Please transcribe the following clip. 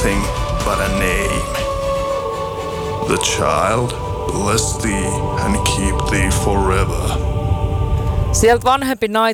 nothing but a name. The child bless thee and keep thee forever. Sieltä vanhempi